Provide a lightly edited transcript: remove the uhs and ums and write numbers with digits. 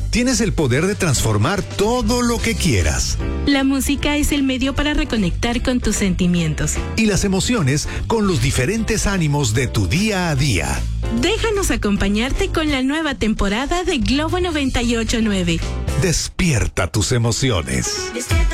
tienes el poder de transformar todo lo que quieras. La música es el medio para reconectar con tus sentimientos. Y las emociones con los diferentes ánimos de tu día a día. Déjanos acompañarte con la nueva temporada de Globo 98.9. Despierta tus emociones.